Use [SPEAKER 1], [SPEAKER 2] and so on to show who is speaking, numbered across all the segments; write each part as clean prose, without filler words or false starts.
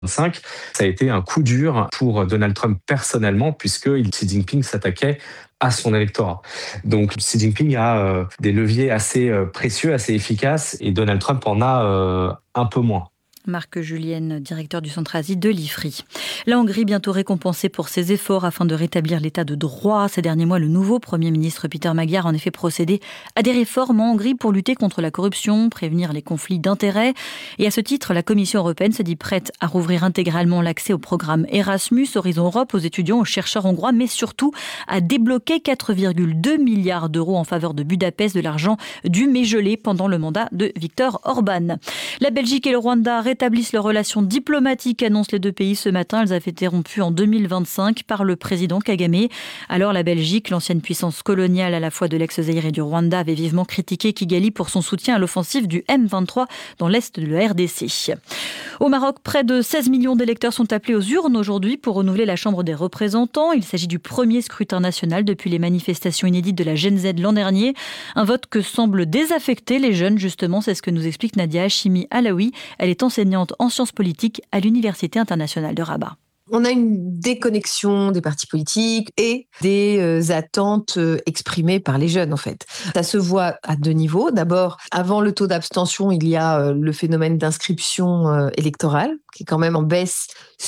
[SPEAKER 1] 2025, ça a été un coup dur pour Donald Trump personnellement, puisque Xi Jinping s'attaquait à son électorat. Donc Xi Jinping a des leviers assez précieux, assez efficaces, et Donald Trump en a un peu moins.
[SPEAKER 2] Marc Julienne, directeur du Centre Asie de l'IFRI. La Hongrie bientôt récompensée pour ses efforts afin de rétablir l'état de droit. Ces derniers mois, le nouveau Premier ministre Péter Magyar a en effet procédé à des réformes en Hongrie pour lutter contre la corruption, prévenir les conflits d'intérêts. Et à ce titre, la Commission européenne se dit prête à rouvrir intégralement l'accès au programme Erasmus, Horizon Europe, aux étudiants, aux chercheurs hongrois, mais surtout à débloquer 4,2 milliards d'euros en faveur de Budapest, de l'argent dû mais gelé pendant le mandat de Viktor Orban. La Belgique et le Rwanda rétablissent leurs relations diplomatiques, annoncent les deux pays ce matin. Elles avaient été rompues en 2025 par le président Kagame. Alors la Belgique, l'ancienne puissance coloniale à la fois de l'ex-Zaïre et du Rwanda, avait vivement critiqué Kigali pour son soutien à l'offensive du M23 dans l'est de la RDC. Au Maroc, près de 16 millions d'électeurs sont appelés aux urnes aujourd'hui pour renouveler la Chambre des représentants. Il s'agit du premier scrutin national depuis les manifestations inédites de la Gen Z l'an dernier. Un vote que semble désaffecter les jeunes, justement. C'est ce que nous explique Nadia Hachimi Alaoui. Elle est enseignante en sciences politiques à l'Université internationale de Rabat.
[SPEAKER 3] On a une déconnexion des partis politiques et des attentes exprimées par les jeunes, en fait. Ça se voit à deux niveaux. D'abord, avant le taux d'abstention, il y a le phénomène d'inscription électorale, qui est quand même en baisse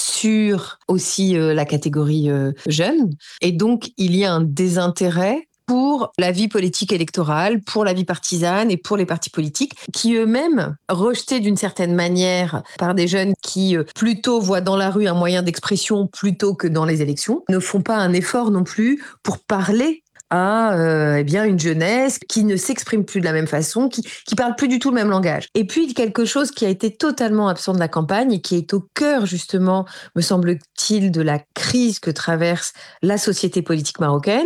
[SPEAKER 3] sur aussi la catégorie jeune. Et donc, il y a un désintérêt pour la vie politique électorale, pour la vie partisane et pour les partis politiques, qui eux-mêmes, rejetés d'une certaine manière par des jeunes qui plutôt voient dans la rue un moyen d'expression plutôt que dans les élections, ne font pas un effort non plus pour parler à une jeunesse qui ne s'exprime plus de la même façon, qui parle plus du tout le même langage. Et puis quelque chose qui a été totalement absent de la campagne et qui est au cœur justement, me semble-t-il, de la crise que traverse la société politique marocaine,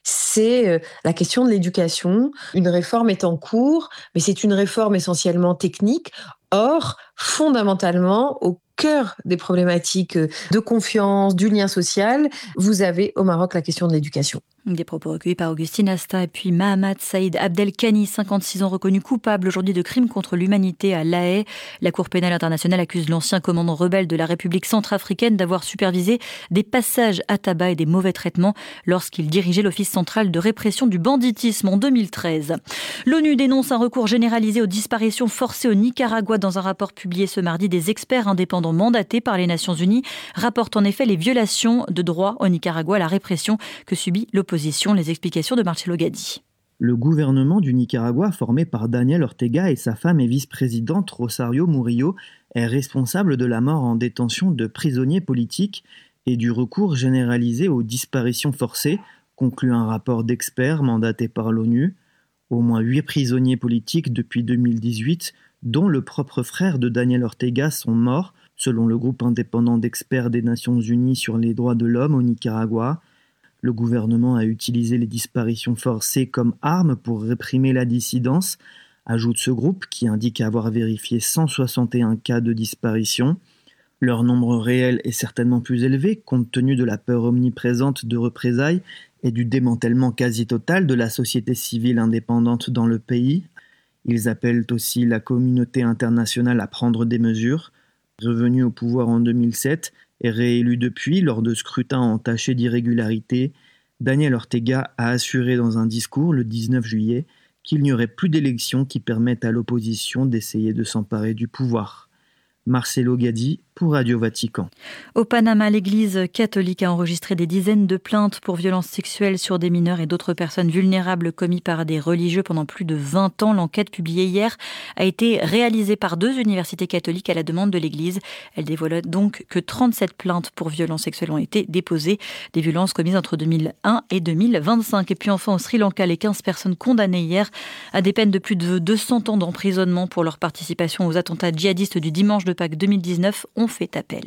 [SPEAKER 3] c'est la question de l'éducation. Une réforme est en cours, mais c'est une réforme essentiellement technique. Or, fondamentalement, au cœur des problématiques de confiance, du lien social, vous avez au Maroc la question de l'éducation.
[SPEAKER 2] Des propos recueillis par Augustine Asta et puis Mahamad Saïd Abdelkani, 56 ans, reconnu coupable aujourd'hui de crimes contre l'humanité à La Haye. La Cour pénale internationale accuse l'ancien commandant rebelle de la République centrafricaine d'avoir supervisé des passages à tabac et des mauvais traitements lorsqu'il dirigeait l'Office central de répression du banditisme en 2013. L'ONU dénonce un recours généralisé aux disparitions forcées au Nicaragua. Dans un rapport publié ce mardi, des experts indépendants mandatés par les Nations Unies rapportent en effet les violations de droits au Nicaragua, la répression que subit l'opposition. Les explications de Marcelo Gadi.
[SPEAKER 4] Le gouvernement du Nicaragua, formé par Daniel Ortega et sa femme et vice-présidente Rosario Murillo, est responsable de la mort en détention de prisonniers politiques et du recours généralisé aux disparitions forcées, conclut un rapport d'experts mandaté par l'ONU. Au moins 8 prisonniers politiques depuis 2018, dont le propre frère de Daniel Ortega, sont morts, selon le groupe indépendant d'experts des Nations Unies sur les droits de l'homme au Nicaragua. Le gouvernement a utilisé les disparitions forcées comme arme pour réprimer la dissidence, ajoute ce groupe qui indique avoir vérifié 161 cas de disparition. Leur nombre réel est certainement plus élevé compte tenu de la peur omniprésente de représailles et du démantèlement quasi total de la société civile indépendante dans le pays. Ils appellent aussi la communauté internationale à prendre des mesures. Revenu au pouvoir en 2007 et réélu depuis lors de scrutins entachés d'irrégularités, Daniel Ortega a assuré dans un discours le 19 juillet qu'il n'y aurait plus d'élections qui permettent à l'opposition d'essayer de s'emparer du pouvoir. Marcelo Gadi pour Radio Vatican.
[SPEAKER 2] Au Panama, l'Église catholique a enregistré des dizaines de plaintes pour violences sexuelles sur des mineurs et d'autres personnes vulnérables commises par des religieux pendant plus de 20 ans. L'enquête publiée hier a été réalisée par 2 universités catholiques à la demande de l'Église. Elle dévoile donc que 37 plaintes pour violences sexuelles ont été déposées, des violences commises entre 2001 et 2025. Et puis enfin au Sri Lanka, les 15 personnes condamnées hier à des peines de plus de 200 ans d'emprisonnement pour leur participation aux attentats djihadistes du dimanche de Pâques 2019 ont fait appel.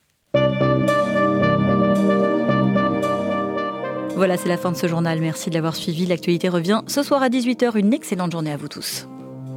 [SPEAKER 2] Voilà, c'est la fin de ce journal. Merci de l'avoir suivi. L'actualité revient ce soir à 18h. Une excellente journée à vous tous.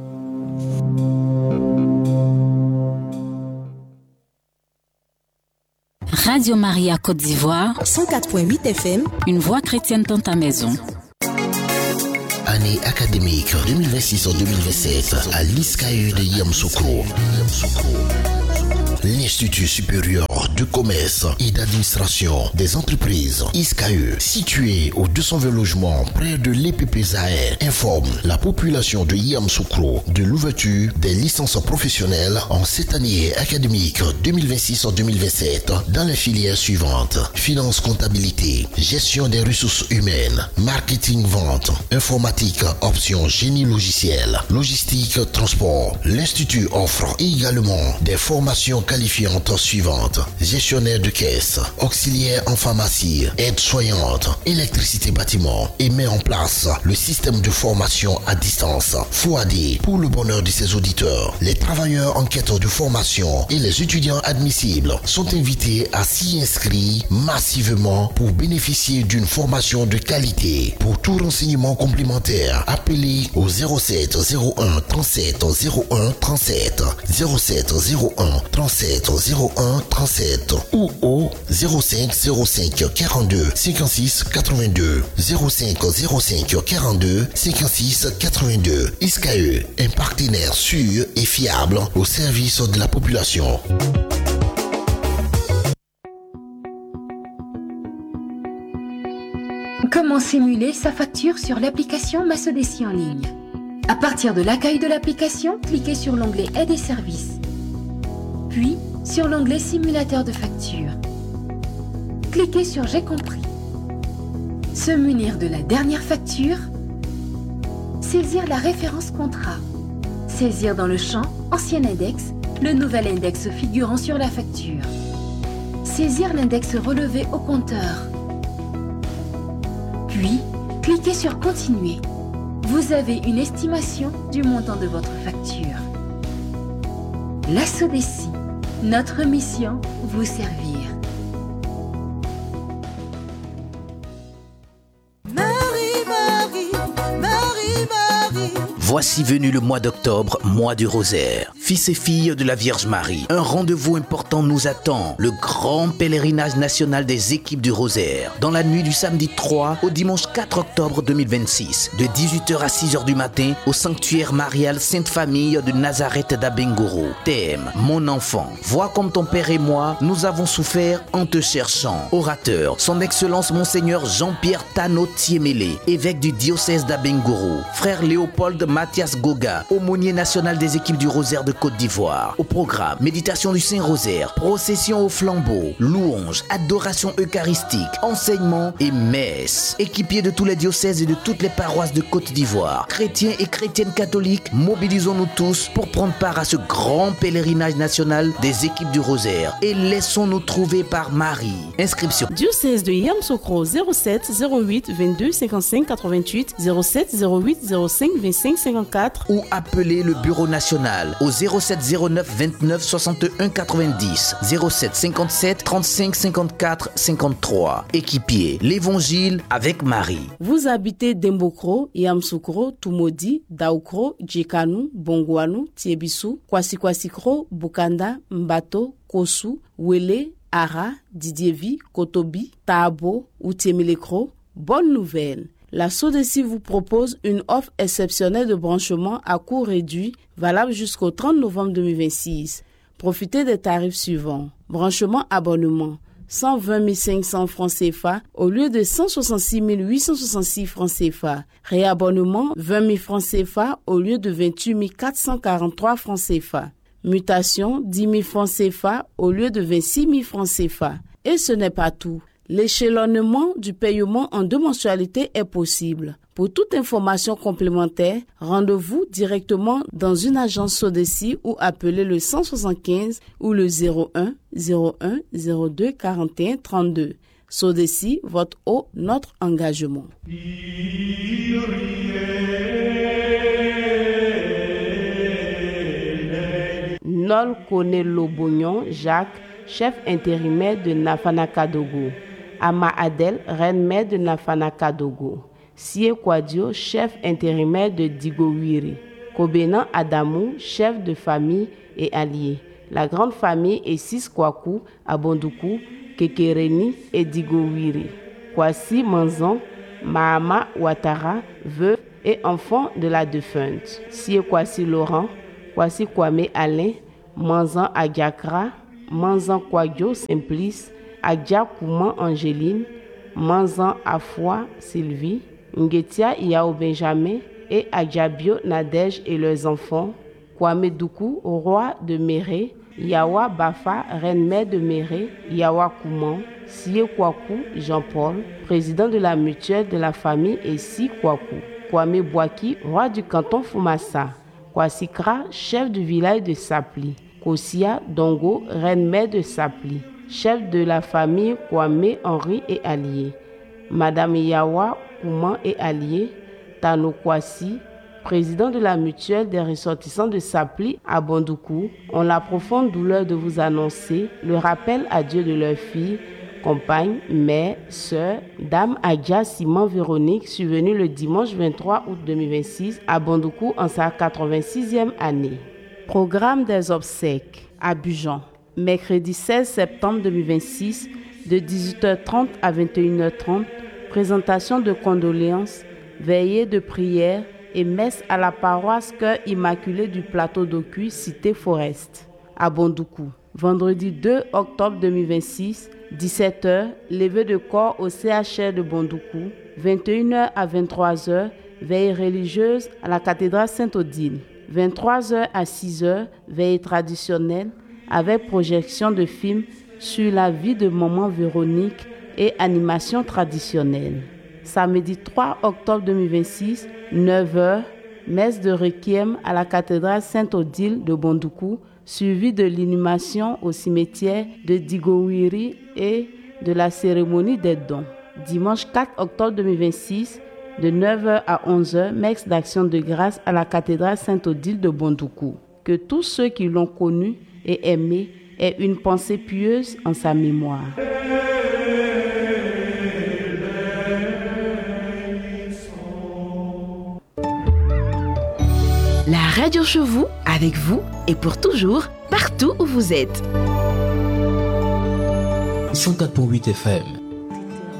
[SPEAKER 5] Radio Maria Côte d'Ivoire
[SPEAKER 6] 104.8 FM.
[SPEAKER 5] Une voix chrétienne dans ta maison.
[SPEAKER 7] Année académique 2026-2027 à l'ISCAE de Yamoussoukro.
[SPEAKER 6] l'Institut supérieur du commerce et d'administration des entreprises, ISCAE, situé aux 220 logements près de l'EPP-Zaïre, informe la population de Yamoussoukro de l'ouverture des licences professionnelles en cette année académique 2026-2027 dans les filières suivantes: finance, comptabilité, gestion des ressources humaines, marketing, vente, informatique, option génie logiciel, logistique, transport. L'Institut offre également des formations qualifiantes suivantes: gestionnaire de caisse, auxiliaire en pharmacie, aide-soignante, électricité bâtiment, et met en place le système de formation à distance FOAD pour le bonheur de ses auditeurs. Les travailleurs en quête de formation et les étudiants admissibles sont invités à s'y inscrire massivement pour bénéficier d'une formation de qualité. Pour tout renseignement complémentaire, appelez au 07 01 37 01 37, 07 01 37 01 37 ou au 05 05 42 56 82, 05 05 42 56 82. ISCAE, un partenaire sûr et fiable au service de la population.
[SPEAKER 7] Comment simuler sa facture sur l'application Masodeci en ligne? À partir de l'accueil de l'application, cliquez sur l'onglet Aide et services, puis sur l'onglet Simulateur de facture. Cliquez sur J'ai compris. Se munir de la dernière facture, saisir la référence contrat, saisir dans le champ Ancien index le nouvel index figurant sur la facture, saisir l'index relevé au compteur, puis cliquez sur Continuer. Vous avez une estimation du montant de votre facture. La Sodeci, notre mission, vous servir.
[SPEAKER 8] Voici venu le mois d'octobre, mois du rosaire. Fils et filles de la Vierge Marie, un rendez-vous important nous attend. Le grand pèlerinage national des équipes du rosaire. Dans la nuit du samedi 3 au dimanche 4 octobre 2026. De 18h à 6h du matin au sanctuaire marial Sainte-Famille de Nazareth d'Abengourou. Thème: Mon enfant. Vois comme ton père et moi, nous avons souffert en te cherchant. Orateur: Son Excellence Monseigneur Jean-Pierre Tano Tiemele, évêque du diocèse d'Abengourou. Frère Léopold Mathias Goga, aumônier national des équipes du rosaire de Côte d'Ivoire. Au programme, méditation du Saint-Rosaire, procession au flambeau, louange, adoration eucharistique, enseignement et messe. Équipiers de tous les diocèses et de toutes les paroisses de Côte d'Ivoire, chrétiens et chrétiennes catholiques, mobilisons-nous tous pour prendre part à ce grand pèlerinage national des équipes du rosaire et laissons-nous trouver par Marie. Inscription:
[SPEAKER 9] Diocèse de Yamoussoukro, 07 08 22 55 88, 07 08 05 25 54
[SPEAKER 8] ou appelez le bureau national au 07 09 29 61 90, 07 57 35 54 53. Équipier, l'évangile avec Marie.
[SPEAKER 9] Vous habitez Dembokro, Yamoussoukro, Tumodi, Daoukro, Djekanu, Bongouanou, Tiebissou, Kwasi-Kwasikro, Bukanda, Mbato, Kosu, Wele, Ara, Didievi, Kotobi, Taabo ou Tiemelekro. Bonne nouvelle! La Sodeci vous propose une offre exceptionnelle de branchement à coût réduit, valable jusqu'au 30 novembre 2026. Profitez des tarifs suivants. Branchement abonnement, 120 500 francs CFA au lieu de 166 866 francs CFA. Réabonnement, 20 000 francs CFA au lieu de 28 443 francs CFA. Mutation, 10 000 francs CFA au lieu de 26 000 francs CFA. Et ce n'est pas tout. L'échelonnement du paiement en 2 mensualités est possible. Pour toute information complémentaire, rendez-vous directement dans une agence Sodeci ou appelez le 175 ou le 01 01 02 41 32. Sodeci, votre eau, notre engagement. Nol Kone Lobognon Jacques, chef intérimaire de Nafana-Kadogo. Ama Adel, reine-mère de Nafana-Kadogo. Sie Kwadio, chef intérimaire de Digowiri. Kobenan Adamou, chef de famille et allié. La grande famille est 6 Kwaku, Abondoukou, Kekereni et Digowiri. Kwasi Manzon, Mahama Ouattara, veuve et enfant de la défunte. Sie Kwasi Laurent, Kwasi Kwame Alain, Manzan Agiakra, Manzan Kwadjo Simplice, Adja Kouman Angéline, Manzan Afwa Sylvie, Ngetia Iao Benjamin et Adja Bio Nadège et leurs enfants, Kwame Doukou, roi de Méré, Yawa Bafa, reine-mère de Méré, Yawa Kouman, Sie Kwaku Jean-Paul, président de la mutuelle de la famille et Si Kwaku, Kwame Bouaki, roi du canton Foumassa, Kwasikra, chef du village de Sapli, Kosia Dongo, reine-mère de Sapli, chef de la famille Kwame Henri et alliés, Madame Yawa Kouman et alliés, Tano Kwasi, président de la mutuelle des ressortissants de Sapli à Bondoukou, ont la profonde douleur de vous annoncer le rappel à Dieu de leur fille, compagne, mère, sœur, Dame Adja Simon Véronique, survenue le dimanche 23 août 2026 à Bondoukou en sa 86e année. Programme des obsèques à Bujan, mercredi 16 septembre 2026, de 18h30 à 21h30, présentation de condoléances, veillée de prière et messe à la paroisse Cœur Immaculé du Plateau d'Ocuy, cité Forest, à Bondoukou. Vendredi 2 octobre 2026, 17h, levée de corps au CHR de Bondoukou. 21h à 23h, veille religieuse à la cathédrale Sainte-Odile. 23h à 6h, veille traditionnelle avec projection de films sur la vie de maman Véronique et animation traditionnelle. Samedi 3 octobre 2026, 9h, messe de requiem à la cathédrale Sainte-Odile de Bondoukou, suivi de l'inhumation au cimetière de Digowiri et de la cérémonie des dons. Dimanche 4 octobre 2026, de 9h à 11h, messe d'action de grâce à la cathédrale Sainte-Odile de Bondoukou. Que tous ceux qui l'ont connu et aimé aient une pensée pieuse en sa mémoire.
[SPEAKER 10] La radio chez vous, avec vous et pour toujours, partout où vous êtes.
[SPEAKER 8] 104.8 FM.